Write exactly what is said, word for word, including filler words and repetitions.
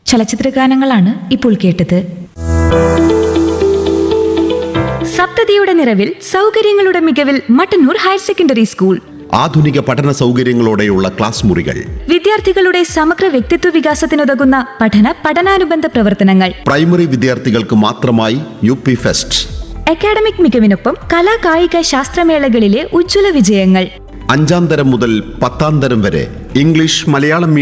ചലച്ചിത്രഗാനങ്ങളാണ് ഇപ്പോൾ കേട്ടത്. സപ്തതിയുടെ നിറവിൽ സൗകര്യങ്ങളുടെ മികവിൽ മട്ടന്നൂർ ഹയർ സെക്കൻഡറി സ്കൂൾ. ആധുനിക പഠന സൗകര്യങ്ങളോടെയുള്ള ക്ലാസ് മുറികൾ, വിദ്യാർത്ഥികളുടെ സമഗ്ര വ്യക്തിത്വ വികാസത്തിനുതകുന്ന പഠന പഠനാനുബന്ധ പ്രവർത്തനങ്ങൾ, പ്രൈമറി വിദ്യാർത്ഥികൾക്ക് മാത്രമായി യു പി ഫെസ്റ്റ്, അക്കാഡമിക് മികവിനൊപ്പം കലാ കായിക ശാസ്ത്രമേളകളിലെ ഉജ്ജ്വല വിജയങ്ങൾ. അഞ്ചാം തരം മുതൽ പത്താം തരം വരെ ഇംഗ്ലീഷ് മലയാളം